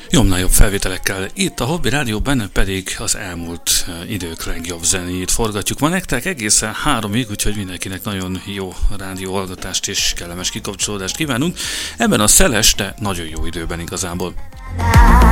Jobb-nagyobb felvételekkel itt a Hobby Rádióban pedig az elmúlt idők legjobb zenéjét forgatjuk ma nektek egészen 3-ig, úgyhogy mindenkinek nagyon jó rádióhallgatást és kellemes kikapcsolódást kívánunk ebben a szeles, de nagyon jó időben igazából.